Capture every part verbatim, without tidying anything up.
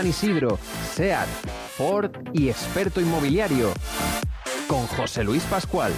Isidro, SEAT, Ford y experto inmobiliario. Con José Luis Pascual.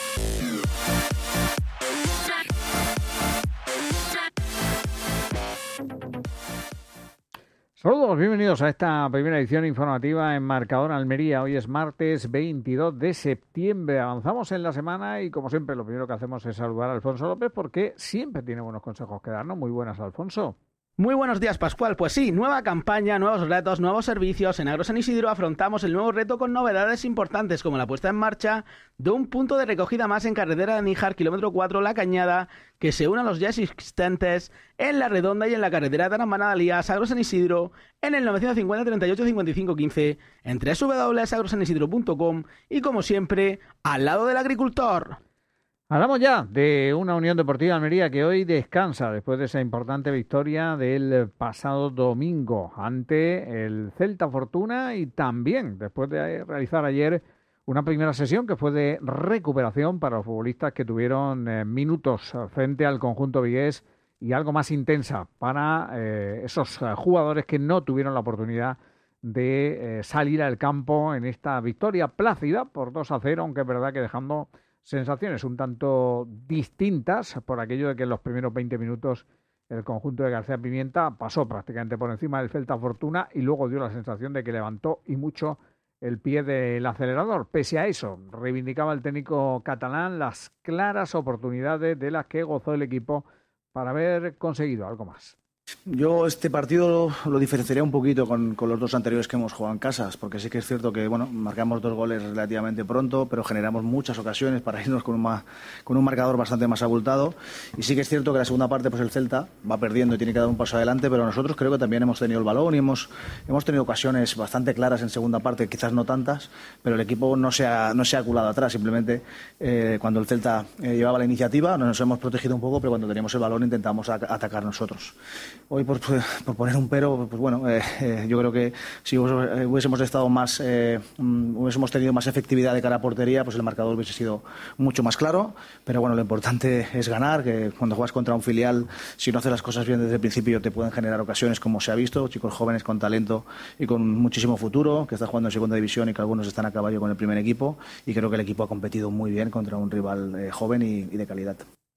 Saludos, bienvenidos a esta primera edición informativa en Marcador Almería. Hoy es martes veintidós de septiembre. Avanzamos en la semana y, como siempre, lo primero que hacemos es saludar a Alfonso López porque siempre tiene buenos consejos que darnos. Muy buenas, Alfonso. Muy buenos días, Pascual. Pues sí, nueva campaña, nuevos retos, nuevos servicios. En Agro San Isidro afrontamos el nuevo reto con novedades importantes como la puesta en marcha de un punto de recogida más en carretera de Níjar, kilómetro cuatro, La Cañada, que se une a los ya existentes en La Redonda y en la carretera de Taramana-Dalías, Agro San Isidro, en el novecientos cincuenta, treinta y ocho, cincuenta y cinco, quince, en doble u doble u doble u punto agrosanisidro punto com y, como siempre, al lado del agricultor. Hablamos ya de una Unión Deportiva Almería que hoy descansa después de esa importante victoria del pasado domingo ante el Celta Fortuna y también después de realizar ayer una primera sesión que fue de recuperación para los futbolistas que tuvieron eh, minutos frente al conjunto vigués y algo más intensa para eh, esos eh, jugadores que no tuvieron la oportunidad de eh, salir al campo en esta victoria plácida por dos a cero, aunque es verdad que dejando sensaciones un tanto distintas por aquello de que en los primeros veinte minutos el conjunto de García Pimienta pasó prácticamente por encima del Celta Fortuna y luego dio la sensación de que levantó y mucho el pie del acelerador. Pese a eso, reivindicaba el técnico catalán las claras oportunidades de las que gozó el equipo para haber conseguido algo más. Yo este partido lo, lo diferenciaría un poquito con, con los dos anteriores que hemos jugado en casas, porque sí que es cierto que bueno, marcamos dos goles relativamente pronto, pero generamos muchas ocasiones para irnos con un, ma, con un marcador bastante más abultado. Y sí que es cierto que la segunda parte pues el Celta va perdiendo y tiene que dar un paso adelante, pero nosotros creo que también hemos tenido el balón y hemos, hemos tenido ocasiones bastante claras en segunda parte, quizás no tantas, pero el equipo no se ha, no se ha culado atrás. Simplemente eh, cuando el Celta eh, llevaba la iniciativa nos hemos protegido un poco, pero cuando teníamos el balón intentamos a, atacar nosotros. Hoy, por, por poner un pero, pues bueno, eh, eh, yo creo que si hubiésemos estado más, eh, hubiésemos tenido más efectividad de cara a portería, pues el marcador hubiese sido mucho más claro. Pero bueno, lo importante es ganar, que cuando juegas contra un filial, si no haces las cosas bien desde el principio, te pueden generar ocasiones, como se ha visto, chicos jóvenes con talento y con muchísimo futuro, que están jugando en segunda división y que algunos están a caballo con el primer equipo. Y creo que el equipo ha competido muy bien contra un rival eh, joven y, y de calidad.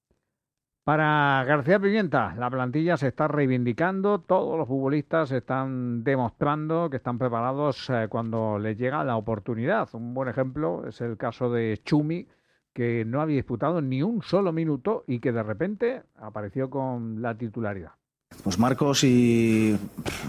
Para García Pimienta, la plantilla se está reivindicando, todos los futbolistas están demostrando que están preparados eh, cuando les llega la oportunidad. Un buen ejemplo es el caso de Chumi, que no había disputado ni un solo minuto y que de repente apareció con la titularidad. Pues Marcos, y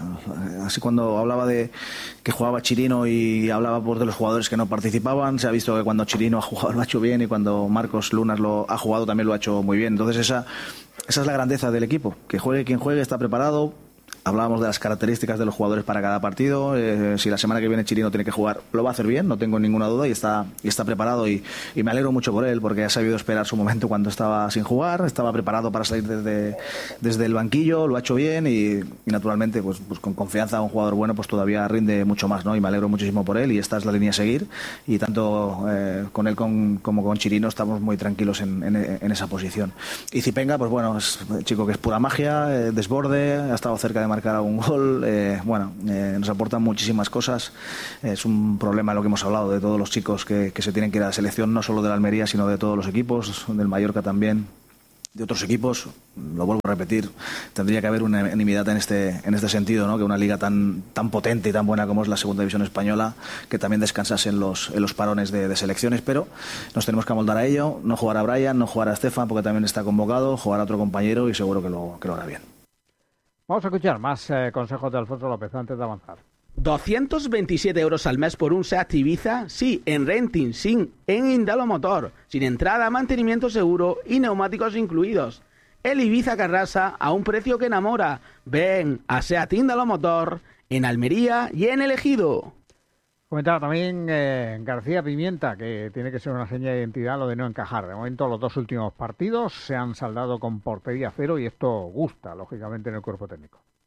así cuando hablaba de que jugaba Chirino y hablaba pues, de los jugadores que no participaban, se ha visto que cuando Chirino ha jugado lo ha hecho bien y cuando Marcos Lunas lo ha jugado también lo ha hecho muy bien. Entonces esa, esa es la grandeza del equipo, que juegue quien juegue, está preparado. Hablábamos de las características de los jugadores para cada partido. Eh, si la semana que viene Chirino tiene que jugar, lo va a hacer bien, no tengo ninguna duda, y está, y está preparado. Y, y me alegro mucho por él, porque ha sabido esperar su momento cuando estaba sin jugar, estaba preparado para salir desde, desde el banquillo, lo ha hecho bien y, y naturalmente, pues, pues con confianza a un jugador bueno, pues todavía rinde mucho más, ¿no? Y me alegro muchísimo por él y esta es la línea a seguir. Y tanto eh, con él con, como con Chirino estamos muy tranquilos en, en, en esa posición. Y Zipenga, pues bueno, es un chico que es pura magia, eh, desborde, ha estado cerca de marcar un gol, eh, bueno, eh, nos aportan muchísimas cosas. Es un problema lo que hemos hablado de todos los chicos que, que se tienen que ir a la selección, no solo de la Almería, sino de todos los equipos, del Mallorca también, de otros equipos. Lo vuelvo a repetir, tendría que haber unanimidad en este, en este sentido, ¿no? Que una liga tan, tan potente y tan buena como es la Segunda División Española, que también descansase en los, en los parones de, de selecciones, pero nos tenemos que amoldar a ello, no jugar a Brian, no jugar a Estefan, porque también está convocado, jugar a otro compañero y seguro que lo, que lo hará bien. Vamos a escuchar más eh, consejos de Alfonso López antes de avanzar. doscientos veintisiete euros al mes por un SEAT Ibiza, sí, en renting, sin, en Indalo Motor, sin entrada, mantenimiento seguro y neumáticos incluidos. El Ibiza Carrasa a un precio que enamora. Ven a SEAT Indalo Motor en Almería y en El Ejido. Comentaba también eh, García Pimienta que tiene que ser una seña de identidad lo de no encajar. De momento los dos últimos partidos se han saldado con portería cero y esto gusta, lógicamente, en el cuerpo técnico.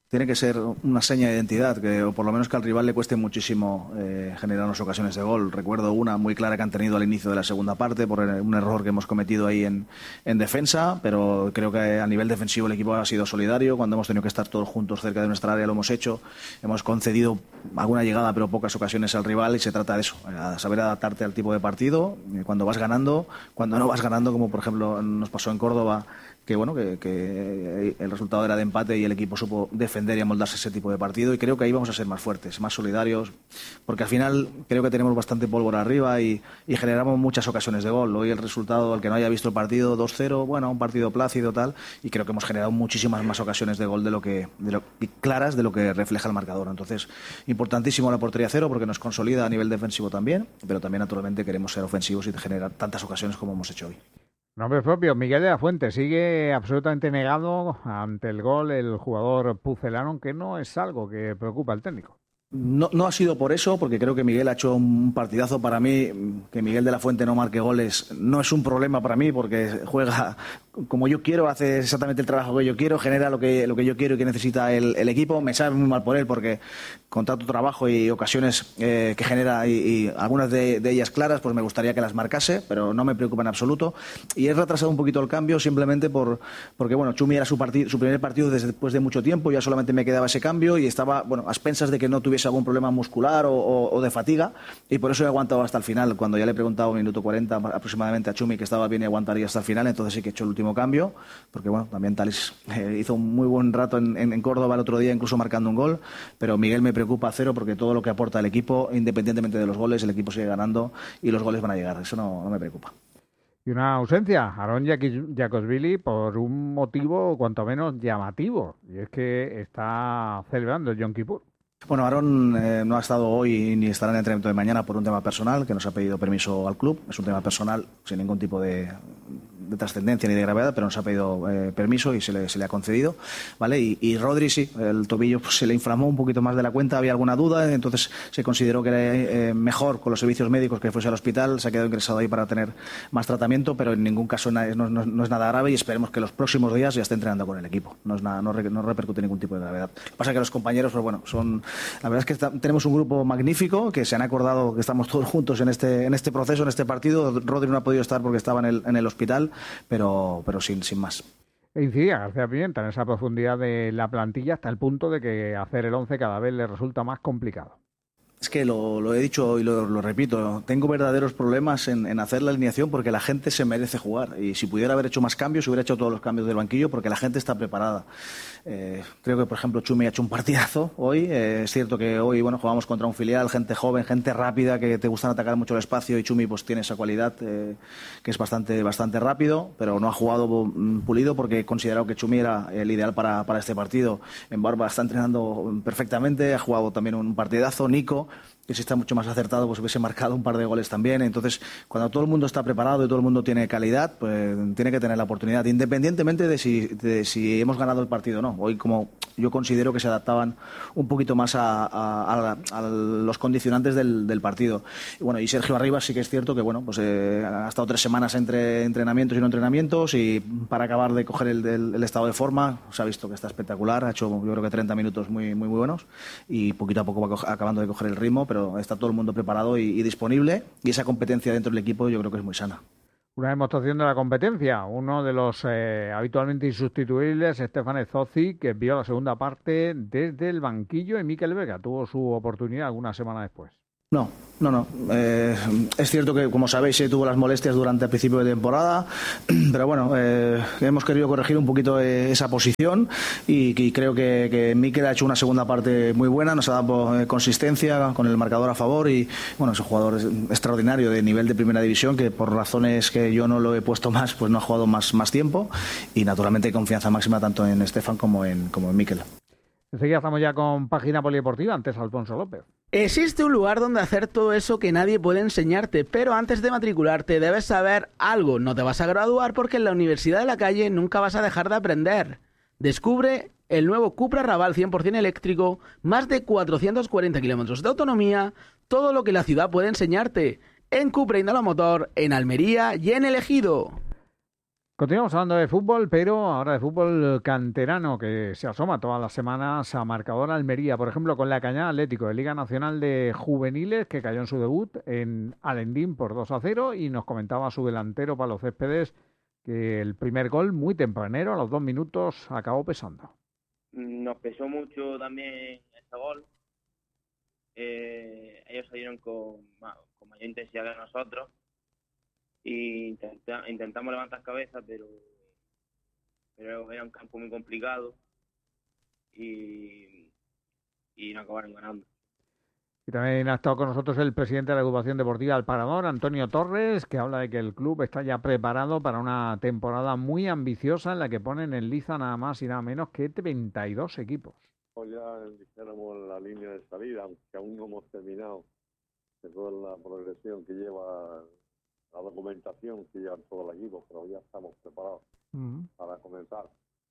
tiene que ser una seña de identidad, que, o por lo menos que al rival le cueste muchísimo eh, generarnos ocasiones de gol. Recuerdo una muy clara que han tenido al inicio de la segunda parte por un error que hemos cometido ahí en, en defensa, pero creo que a nivel defensivo el equipo ha sido solidario. Cuando hemos tenido que estar todos juntos cerca de nuestra área lo hemos hecho. Hemos concedido alguna llegada, pero pocas ocasiones al rival, y se trata de eso, a saber adaptarte al tipo de partido, cuando vas ganando, cuando no vas ganando, como por ejemplo nos pasó en Córdoba, que bueno que, que el resultado era de empate y el equipo supo defender y amoldarse ese tipo de partido, y creo que ahí vamos a ser más fuertes, más solidarios, porque al final creo que tenemos bastante pólvora arriba y, y generamos muchas ocasiones de gol. Hoy el resultado, al que no haya visto el partido, dos cero, bueno, un partido plácido tal, y creo que hemos generado muchísimas más ocasiones de gol de lo que, de lo, y claras de lo que refleja el marcador. Entonces, importantísimo la portería cero porque nos consolida a nivel defensivo también, pero también naturalmente queremos ser ofensivos y generar tantas ocasiones como hemos hecho hoy. Nombre propio, Miguel de la Fuente, sigue absolutamente negado ante el gol el jugador pucelano, que no es algo que preocupa al técnico. No, no ha sido por eso, porque creo que Miguel ha hecho un partidazo. Para mí, que Miguel de la Fuente no marque goles no es un problema para mí, porque juega como yo quiero, hace exactamente el trabajo que yo quiero, genera lo que, lo que yo quiero y que necesita el, el equipo. Me sabe muy mal por él, porque con tanto trabajo y ocasiones eh, que genera, y, y algunas de, de ellas claras, pues me gustaría que las marcase, pero no me preocupa en absoluto. Y he retrasado un poquito el cambio simplemente por porque bueno, Chumi era su, partid, su primer partido desde después de mucho tiempo, ya solamente me quedaba ese cambio y estaba bueno a expensas de que no tuviese algún problema muscular o, o, o de fatiga, y por eso he aguantado hasta el final. Cuando ya le he preguntado minuto cuarenta aproximadamente a Chumi que estaba bien y aguantaría hasta el final, entonces sí que he hecho el último cambio, porque bueno, también Talis eh, hizo un muy buen rato en, en, en Córdoba el otro día, incluso marcando un gol, pero Miguel me preocupa a cero, porque todo lo que aporta el equipo, independientemente de los goles, el equipo sigue ganando y los goles van a llegar, eso no, no me preocupa. Y una ausencia, Aaron Jacobsvili, por un motivo cuanto menos llamativo, y es que está celebrando el Yom Kippur. Bueno, Aaron eh, no ha estado hoy ni estará en el entrenamiento de mañana por un tema personal, que nos ha pedido permiso al club. Es un tema personal sin ningún tipo de, de trascendencia ni de gravedad, pero nos ha pedido eh, permiso y se le, se le ha concedido, ¿vale? Y, y Rodri sí, el tobillo pues, se le inflamó un poquito más de la cuenta, había alguna duda, entonces se consideró que era eh, mejor con los servicios médicos que fuese al hospital, se ha quedado ingresado ahí para tener más tratamiento, pero en ningún caso no, no, no es nada grave, y esperemos que los próximos días ya esté entrenando con el equipo. No, es nada, no, re, no repercute ningún tipo de gravedad. Lo que pasa es que los compañeros, pues bueno, son... La verdad es que está, tenemos un grupo magnífico, que se han acordado que estamos todos juntos en este, en este proceso, en este partido. Rodri no ha podido estar porque estaba en el, en el hospital, pero, pero sin, sin más. E incidía García Pimienta en esa profundidad de la plantilla hasta el punto de que hacer el once cada vez le resulta más complicado. Es que lo, lo he dicho y lo, lo repito, tengo verdaderos problemas en, en hacer la alineación porque la gente se merece jugar, y si pudiera haber hecho más cambios hubiera hecho todos los cambios del banquillo porque la gente está preparada. Eh, creo que por ejemplo Chumi ha hecho un partidazo hoy, eh, es cierto que hoy bueno jugamos contra un filial, gente joven, gente rápida, que te gustan atacar mucho el espacio, y Chumi pues tiene esa cualidad eh, que es bastante, bastante rápido, pero no ha jugado um, pulido porque he considerado que Chumi era el ideal para, para este partido. En Barba está entrenando perfectamente, ha jugado también un partidazo. Nico, que si está mucho más acertado, pues hubiese marcado un par de goles también. Entonces, cuando todo el mundo está preparado y todo el mundo tiene calidad, pues tiene que tener la oportunidad, independientemente de si, de si hemos ganado el partido o no. Hoy, como yo considero que se adaptaban un poquito más a, a, a, a los condicionantes del, del partido. Y bueno, y Sergio Arribas sí que es cierto que bueno, pues eh, ha estado tres semanas entre entrenamientos y no entrenamientos, y para acabar de coger el, el, el estado de forma, se ha visto que está espectacular, ha hecho yo creo que treinta minutos muy, muy, muy buenos, y poquito a poco va acabando de coger el ritmo, pero está todo el mundo preparado y, y disponible, y esa competencia dentro del equipo yo creo que es muy sana. Una demostración de la competencia. Uno de los eh, habitualmente insustituibles, Stefan Ezozzi, que vio la segunda parte desde el banquillo, y Mikel Vega tuvo su oportunidad alguna semana después. No, no, no. Eh, es cierto que, como sabéis, eh, tuvo las molestias durante el principio de temporada, pero bueno, eh, hemos querido corregir un poquito eh, esa posición, y, y creo que, que Mikel ha hecho una segunda parte muy buena, nos ha dado eh, consistencia con el marcador a favor, y bueno, es un jugador extraordinario de nivel de primera división, que por razones que yo no lo he puesto más, pues no ha jugado más, más tiempo, y naturalmente hay confianza máxima tanto en Stefan como en, como en Mikel. Enseguida estamos ya con Página Polideportiva, antes Alfonso López. Existe un lugar donde hacer todo eso que nadie puede enseñarte, pero antes de matricularte debes saber algo. No te vas a graduar porque en la Universidad de la Calle nunca vas a dejar de aprender. Descubre el nuevo Cupra Raval cien por ciento eléctrico, más de cuatrocientos cuarenta kilómetros de autonomía, todo lo que la ciudad puede enseñarte. En Cupra Indalo Motor, en Almería y en El Ejido. Continuamos hablando de fútbol, pero ahora de fútbol canterano, que se asoma todas las semanas a marcador Almería, por ejemplo, con la Cañada Atlético de Liga Nacional de Juveniles, que cayó en su debut en Alendín por dos a cero, y nos comentaba su delantero Pablo Céspedes que el primer gol, muy tempranero, a los dos minutos, acabó pesando. Nos pesó mucho también este gol. Eh, ellos salieron con, con mayor intensidad que nosotros. Y intenta, intentamos levantar cabeza, pero, pero era un campo muy complicado y, y no acabaron ganando. Y también ha estado con nosotros el presidente de la Agrupación Deportiva El Parador, Antonio Torres, que habla de que el club está ya preparado para una temporada muy ambiciosa en la que ponen en liza nada más y nada menos que treinta y dos equipos. Ya dijéramos la línea de salida, aunque aún no hemos terminado de toda la progresión que lleva la documentación que lleva todo el equipo, pero ya estamos preparados uh-huh. para comenzar.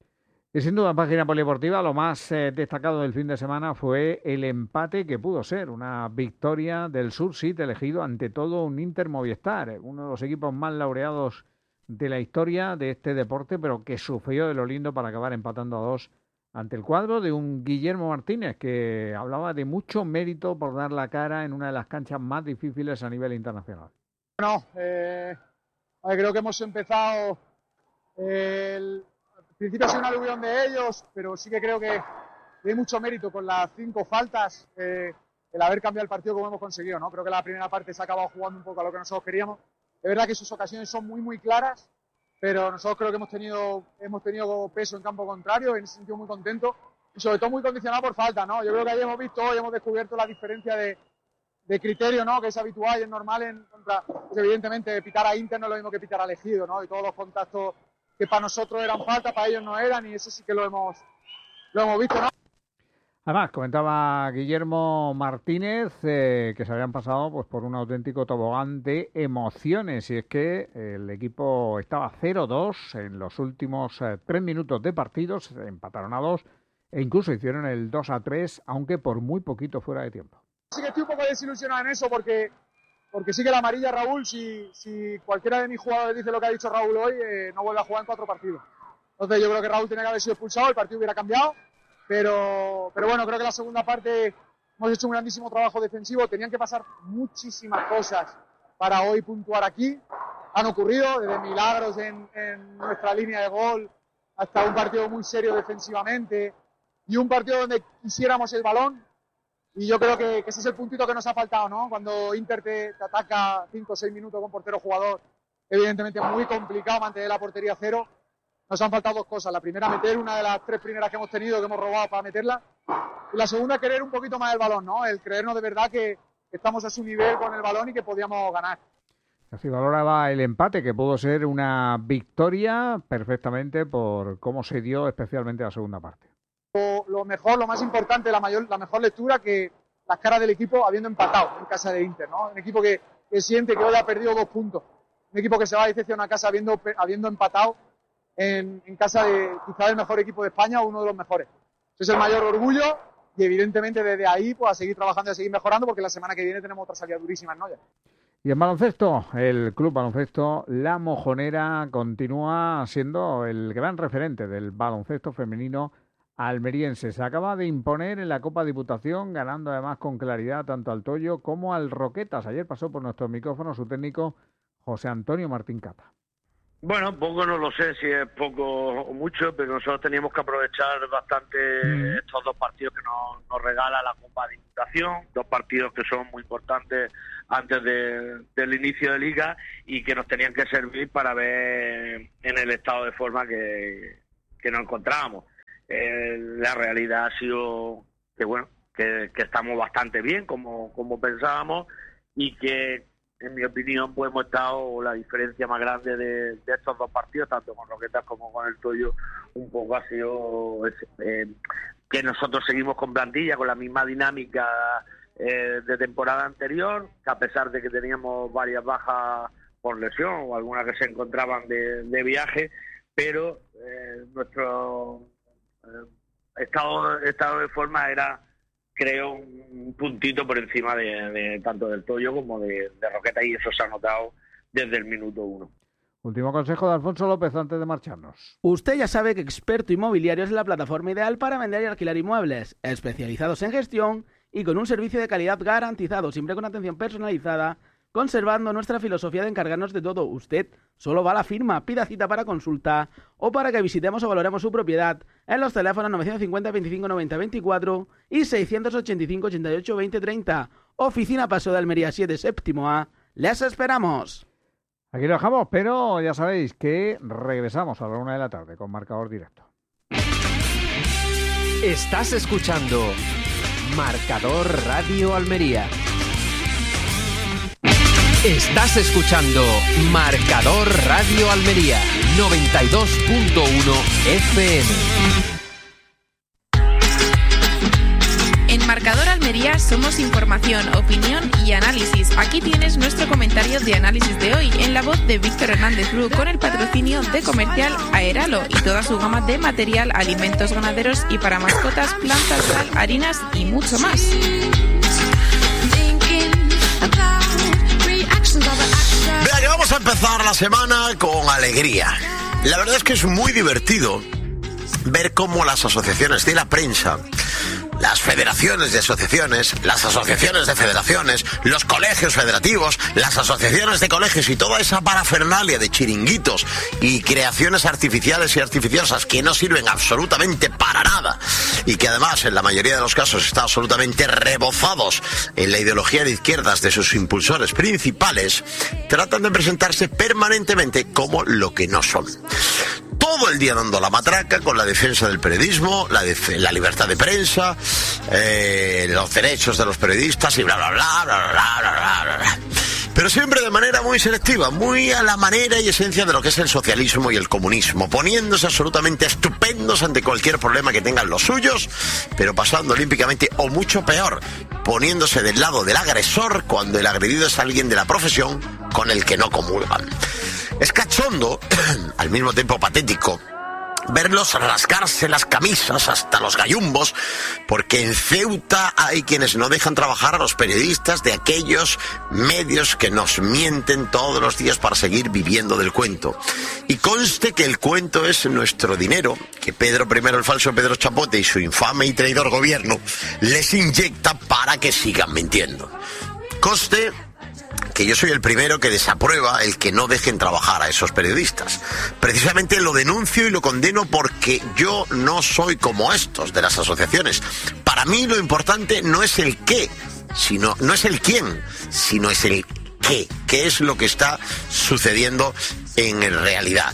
Y sin duda, en página polideportiva, lo más eh, destacado del fin de semana fue el empate que pudo ser una victoria del Sur City, elegido ante todo un Inter Movistar, uno de los equipos más laureados de la historia de este deporte, pero que sufrió de lo lindo para acabar empatando a dos ante el cuadro de un Guillermo Martínez, que hablaba de mucho mérito por dar la cara en una de las canchas más difíciles a nivel internacional. Bueno, eh, creo que hemos empezado, eh, el, al principio ha sido una aluvión de ellos, pero sí que creo que hay mucho mérito con las cinco faltas, eh, el haber cambiado el partido como hemos conseguido, ¿no? Creo que la primera parte se ha acabado jugando un poco a lo que nosotros queríamos. Es verdad que sus ocasiones son muy, muy claras, pero nosotros creo que hemos tenido, hemos tenido peso en campo contrario, en ese sentido muy contento, y sobre todo muy condicionado por falta, ¿no? Yo creo que ahí hemos visto, hoy hemos descubierto la diferencia de de criterio, ¿no? Que es habitual y es normal en contra, pues evidentemente pitar a Inter no es lo mismo que pitar al Ejido, ¿no? Y todos los contactos que para nosotros eran falta, para ellos no eran, y eso sí que lo hemos lo hemos visto, ¿no? Además, comentaba Guillermo Martínez eh, que se habían pasado pues por un auténtico tobogán de emociones, y es que el equipo estaba cero dos en los últimos eh, tres minutos de partido, se empataron a dos e incluso hicieron el dos a tres, aunque por muy poquito fuera de tiempo. Sí que estoy un poco desilusionado en eso porque, porque sí que la amarilla, Raúl, si, si cualquiera de mis jugadores dice lo que ha dicho Raúl hoy, eh, no vuelve a jugar en cuatro partidos. Entonces yo creo que Raúl tenía que haber sido expulsado, el partido hubiera cambiado, pero, pero bueno, creo que la segunda parte hemos hecho un grandísimo trabajo defensivo, tenían que pasar muchísimas cosas para hoy puntuar aquí, han ocurrido desde milagros en, en nuestra línea de gol hasta un partido muy serio defensivamente y un partido donde quisiéramos el balón. Y yo creo que, que ese es el puntito que nos ha faltado, ¿no? Cuando Inter te, te ataca cinco o seis minutos con portero jugador, evidentemente muy complicado mantener la portería cero. Nos han faltado dos cosas. La primera, meter una de las tres primeras que hemos tenido, que hemos robado para meterla. Y la segunda, querer un poquito más el balón, ¿no? El creernos de verdad que estamos a su nivel con el balón y que podíamos ganar. Así valoraba el empate, que pudo ser una victoria perfectamente por cómo se dio especialmente la segunda parte. Lo, lo mejor, lo más importante, la mayor, la mejor lectura, que las caras del equipo habiendo empatado en casa de Inter, ¿no? Un equipo que, que siente que hoy ha perdido dos puntos. Un equipo que se va a decepcionar a casa habiendo, habiendo empatado en, en casa de quizás el mejor equipo de España o uno de los mejores. Ese es el mayor orgullo y evidentemente desde ahí pues a seguir trabajando y a seguir mejorando, porque la semana que viene tenemos otra salida durísima, ¿no? Ya. Y en baloncesto, el Club Baloncesto La Mojonera continúa siendo el gran referente del baloncesto femenino almeriense. Se acaba de imponer en la Copa Diputación, ganando además con claridad tanto al Toyo como al Roquetas. Ayer pasó por nuestro micrófono su técnico José Antonio Martín Cata. Bueno, poco no lo sé si es poco o mucho, pero nosotros teníamos que aprovechar bastante mm. estos dos partidos que nos, nos regala la Copa Diputación, dos partidos que son muy importantes antes de, del inicio de Liga y que nos tenían que servir para ver en el estado de forma que, que nos encontrábamos. Eh, la realidad ha sido que bueno que, que estamos bastante bien como, como pensábamos y que en mi opinión pues hemos estado la diferencia más grande de, de estos dos partidos, tanto con Roquetas como con el Toyo, un poco ha sido eh, que nosotros seguimos con plantilla, con la misma dinámica eh, de temporada anterior, que a pesar de que teníamos varias bajas por lesión o algunas que se encontraban de, de viaje, pero eh, nuestro Estado, estado de forma era, creo, un puntito por encima de, de tanto del Toyo como de, de Roqueta, y eso se ha notado desde el minuto uno. Último consejo de Alfonso López antes de marcharnos. Usted ya sabe que Experto Inmobiliario es la plataforma ideal para vender y alquilar inmuebles, especializados en gestión y con un servicio de calidad garantizado, siempre con atención personalizada, conservando nuestra filosofía de encargarnos de todo. Usted solo va a la firma, pida cita para consulta o para que visitemos o valoremos su propiedad en los teléfonos novecientos cincuenta, veinticinco, noventa, veinticuatro y seiscientos ochenta y cinco, ochenta y ocho, veinte, treinta. Oficina Paseo de Almería siete, séptimo A. ¡Les esperamos! Aquí lo dejamos, pero ya sabéis que regresamos a la una de la tarde con marcador directo. Estás escuchando Marcador Radio Almería. Estás escuchando Marcador Radio Almería noventa y dos punto uno F M. En Marcador Almería somos información, opinión y análisis. Aquí tienes nuestro comentario de análisis de hoy en la voz de Víctor Hernández Bru, con el patrocinio de Comercial Aeralo y toda su gama de material, alimentos ganaderos y para mascotas, plantas, sal, harinas y mucho más. Vea que vamos a empezar la semana con alegría. La verdad es que es muy divertido ver cómo las asociaciones de la prensa, las federaciones de asociaciones, las asociaciones de federaciones, los colegios federativos, las asociaciones de colegios y toda esa parafernalia de chiringuitos y creaciones artificiales y artificiosas que no sirven absolutamente para nada y que además en la mayoría de los casos están absolutamente rebozados en la ideología de izquierdas de sus impulsores principales, tratan de presentarse permanentemente como lo que no son. Todo el día dando la matraca con la defensa del periodismo, la, def- la libertad de prensa, eh, los derechos de los periodistas y bla, bla, bla, bla, bla, bla, bla, bla, bla. Pero siempre de manera muy selectiva, muy a la manera y esencia de lo que es el socialismo y el comunismo, poniéndose absolutamente estupendos ante cualquier problema que tengan los suyos, pero pasando olímpicamente, o mucho peor, poniéndose del lado del agresor cuando el agredido es alguien de la profesión con el que no comulgan. Es cachondo, al mismo tiempo patético, verlos rasgarse las camisas hasta los gallumbos, porque en Ceuta hay quienes no dejan trabajar a los periodistas de aquellos medios que nos mienten todos los días para seguir viviendo del cuento. Y conste que el cuento es nuestro dinero, que Pedro primero, el falso Pedro Chapote, y su infame y traidor gobierno les inyecta para que sigan mintiendo. Conste que yo soy el primero que desaprueba el que no dejen trabajar a esos periodistas. Precisamente lo denuncio y lo condeno porque yo no soy como estos de las asociaciones. Para mí lo importante no es el qué, sino, no es el quién, sino es el qué, qué es lo que está sucediendo en realidad.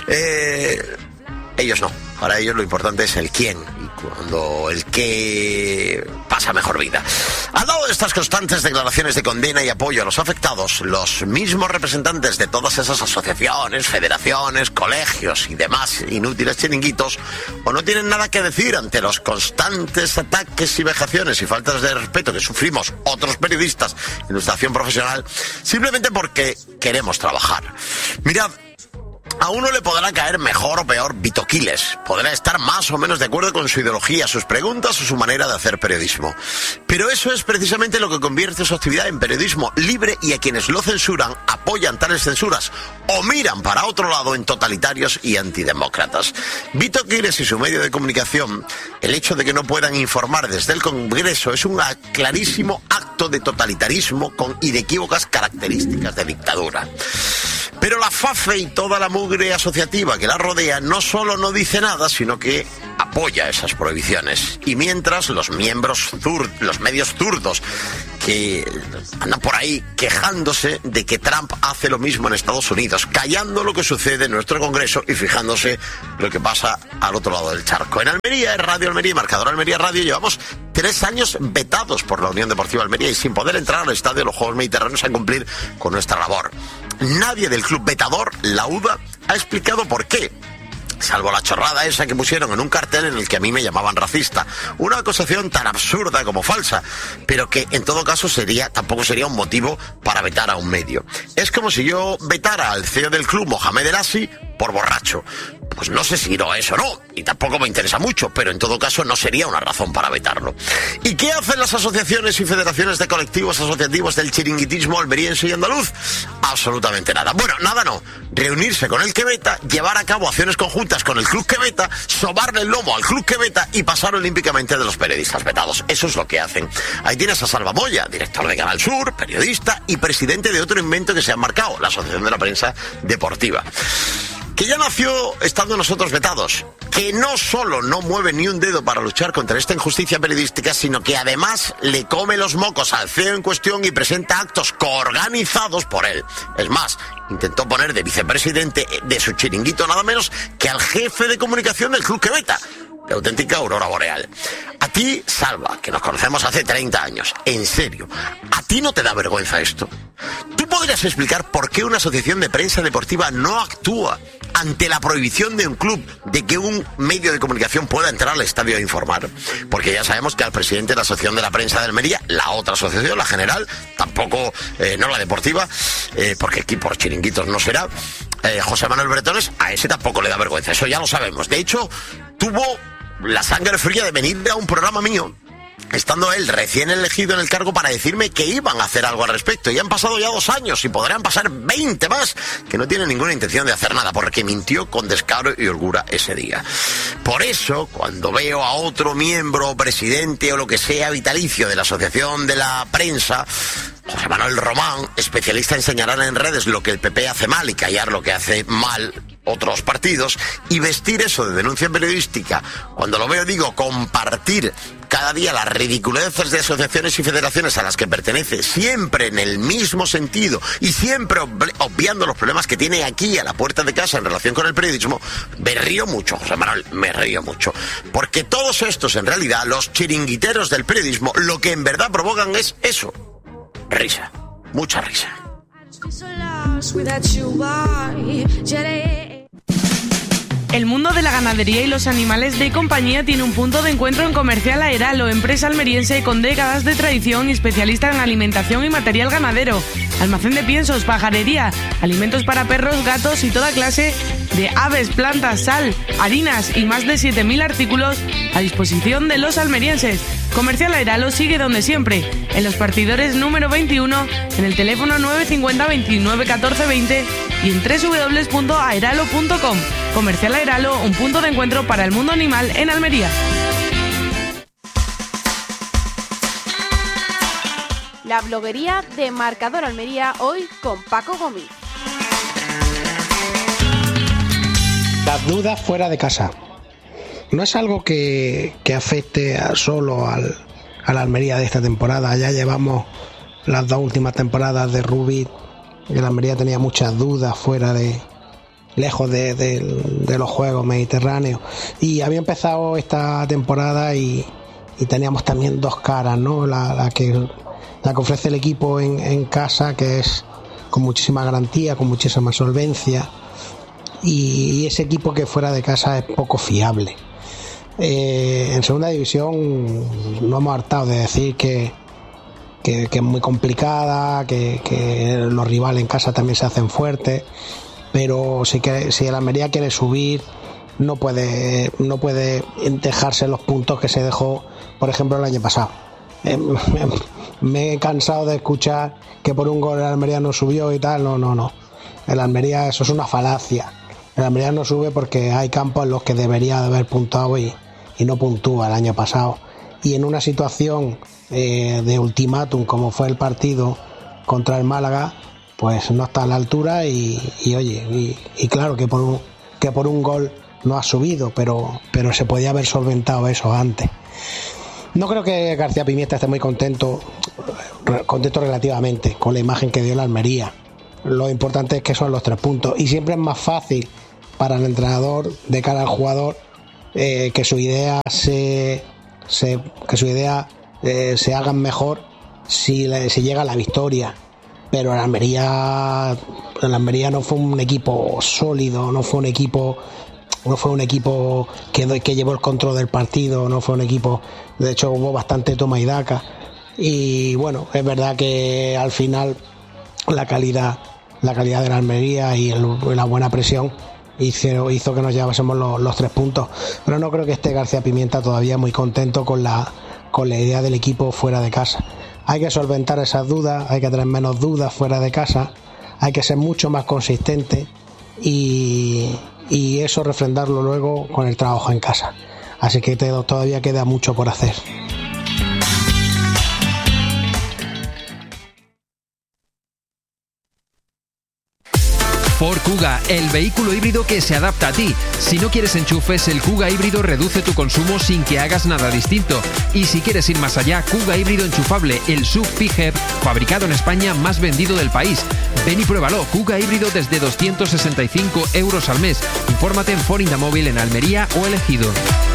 Eh, ellos no, para ellos lo importante es el quién, y cuando el qué pasa mejor vida. Al lado de estas constantes declaraciones de condena y apoyo a los afectados, los mismos representantes de todas esas asociaciones, federaciones, colegios y demás inútiles chiringuitos, o no tienen nada que decir ante los constantes ataques y vejaciones y faltas de respeto que sufrimos otros periodistas en nuestra acción profesional, simplemente porque queremos trabajar. Mirad, a uno le podrá caer mejor o peor Vito Quiles, podrá estar más o menos de acuerdo con su ideología, sus preguntas o su manera de hacer periodismo. Pero eso es precisamente lo que convierte su actividad en periodismo libre, y a quienes lo censuran, apoyan tales censuras o miran para otro lado en totalitarios y antidemócratas. Vito Quiles y su medio de comunicación, el hecho de que no puedan informar desde el Congreso es un clarísimo acto de totalitarismo con inequívocas características de dictadura. Pero la FAFE y toda la mugre asociativa que la rodea no solo no dice nada, sino que apoya esas prohibiciones. Y mientras los miembros zur, los medios zurdos que andan por ahí quejándose de que Trump hace lo mismo en Estados Unidos, callando lo que sucede en nuestro Congreso y fijándose lo que pasa al otro lado del charco. En Almería, en Radio Almería y Marcador Almería Radio, llevamos tres años vetados por la Unión Deportiva Almería y sin poder entrar al estadio de los Juegos Mediterráneos a cumplir con nuestra labor. Nadie del club vetador, la U D A, ha explicado por qué, salvo la chorrada esa que pusieron en un cartel en el que a mí me llamaban racista. Una acusación tan absurda como falsa, pero que en todo caso sería, tampoco sería un motivo para vetar a un medio. Es como si yo vetara al C E O del club, Mohamed El Assi, por borracho. pues no sé si irá a eso o no, y tampoco me interesa mucho, pero en todo caso no sería una razón para vetarlo. ¿Y qué hacen las asociaciones y federaciones de colectivos asociativos del chiringuitismo almeriense y andaluz? Absolutamente nada. Bueno, nada no. Reunirse con el que veta, llevar a cabo acciones conjuntas con el club que veta, sobarle el lomo al club que veta y pasar olímpicamente de los periodistas vetados. Eso es lo que hacen. Ahí tienes a Salva Moya, director de Canal Sur, periodista y presidente de otro invento que se han marcado, la Asociación de la Prensa Deportiva, que ya nació estando nosotros vetados, que no solo no mueve ni un dedo para luchar contra esta injusticia periodística, sino que además le come los mocos al C E O en cuestión y presenta actos coorganizados por él. Es más, intentó poner de vicepresidente de su chiringuito nada menos que al jefe de comunicación del club que veta, de auténtica aurora boreal. A ti, Salva, que nos conocemos hace treinta años, en serio, ¿a ti no te da vergüenza esto? ¿Tú podrías explicar por qué una asociación de prensa deportiva no actúa ante la prohibición de un club de que un medio de comunicación pueda entrar al estadio a informar? Porque ya sabemos que al presidente de la Asociación de la Prensa de Almería, la otra asociación, la general, tampoco, eh, no la deportiva, eh, porque aquí por chiringuitos no será, eh, José Manuel Bretones, a ese tampoco le da vergüenza, eso ya lo sabemos. De hecho, tuvo la sangre fría de venir a un programa mío, estando él recién elegido en el cargo, para decirme que iban a hacer algo al respecto. Y han pasado ya dos años y podrían pasar veinte más, que no tienen ninguna intención de hacer nada, porque mintió con descaro y holgura ese día. Por eso, cuando veo a otro miembro, presidente o lo que sea vitalicio de la Asociación de la Prensa, José Manuel Román, especialista en señalar en redes lo que el P P hace mal y callar lo que hace mal otros partidos, y vestir eso de denuncia periodística, cuando lo veo digo compartir cada día las ridiculeces de asociaciones y federaciones a las que pertenece, siempre en el mismo sentido y siempre obviando los problemas que tiene aquí a la puerta de casa en relación con el periodismo, me río mucho, José Manuel, me río mucho. Porque todos estos, en realidad, los chiringuiteros del periodismo, lo que en verdad provocan es eso, risa, mucha risa. El mundo de la ganadería y los animales de compañía tiene un punto de encuentro en Comercial Aeralo, empresa almeriense con décadas de tradición y especialista en alimentación y material ganadero. Almacén de piensos, pajarería, alimentos para perros, gatos y toda clase de aves, plantas, sal, harinas y más de siete mil artículos a disposición de los almerienses. Comercial Aeralo sigue donde siempre, en los partidores número veintiuno, en el teléfono nueve cinco cero, veintinueve, catorce, veinte y en doble u doble u doble u punto aeralo punto com. Comercial Aeralo, un punto de encuentro para el mundo animal en Almería. La bloguería de Marcador Almería, hoy con Paco Gómez. Las dudas fuera de casa. No es algo que, que afecte a solo al, a la Almería de esta temporada. Ya llevamos las dos últimas temporadas de Rubí, y la Almería tenía muchas dudas fuera de, lejos de, de, de los Juegos Mediterráneos. Y había empezado esta temporada y, y teníamos también dos caras, ¿no? La, la, que, la que ofrece el equipo en, en casa, que es con muchísima garantía, con muchísima solvencia, y, y ese equipo que fuera de casa es poco fiable. Eh, en segunda división no hemos hartado de decir que, que, que es muy complicada, que, que los rivales en casa también se hacen fuertes, pero si, que, si el Almería quiere subir no puede, no puede dejarse los puntos que se dejó, por ejemplo, el año pasado. Eh, me, me he cansado de escuchar que por un gol el Almería no subió y tal. No, no, no. El Almería, eso es una falacia. El Almería no sube porque hay campos en los que debería de haber puntado y y no puntúa el año pasado, y en una situación eh, de ultimátum como fue el partido contra el Málaga, pues no está a la altura y, y oye, y, y claro que por un, que por un gol no ha subido, pero, pero se podía haber solventado eso antes. No creo que García Pimienta esté muy contento, contento relativamente con la imagen que dio la Almería. Lo importante es que son los tres puntos, y siempre es más fácil para el entrenador de cara al jugador Eh, que su idea se, se que su idea eh, se hagan mejor si, le, si llega a la victoria. Pero el Almería el Almería no fue un equipo sólido, no fue un equipo no fue un equipo que, que llevó el control del partido, no fue un equipo, de hecho hubo bastante toma y daca, y bueno, es verdad que al final la calidad la calidad de la Almería y el, la buena presión hizo, hizo que nos llevásemos los, los tres puntos. Pero no creo que esté García Pimienta todavía muy contento con la, con la idea del equipo fuera de casa. Hay que solventar esas dudas, hay que tener menos dudas fuera de casa, hay que ser mucho más consistente y, y eso refrendarlo luego con el trabajo en casa. Así que te, todavía queda mucho por hacer. Ford Kuga, el vehículo híbrido que se adapta a ti. Si no quieres enchufes, el Kuga híbrido reduce tu consumo sin que hagas nada distinto. Y si quieres ir más allá, Kuga híbrido enchufable, el S U V PHEV, fabricado en España, más vendido del país. Ven y pruébalo, Kuga híbrido desde doscientos sesenta y cinco euros al mes. Infórmate en Ford Indamóvil en Almería o El Ejido.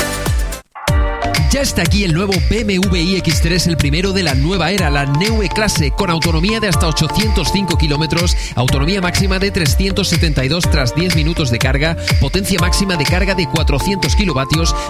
Ya está aquí el nuevo B M W i X tres, el primero de la nueva era, la Neue Klasse, con autonomía de hasta ochocientos cinco kilómetros, autonomía máxima de trescientos setenta y dos tras diez minutos de carga, potencia máxima de carga de cuatrocientos kilovatios,